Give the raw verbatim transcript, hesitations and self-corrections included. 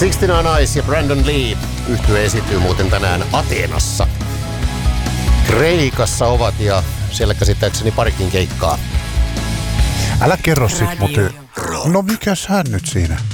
kuusikymmentäyhdeksän Eyes ja Brandon Lee yhtye esiintyy muuten tänään Ateenassa. Kreikassa ovat ja siellä käsittääkseni parikin keikkaa. Älä kerro sit, mutta no mikäs hän nyt siinä?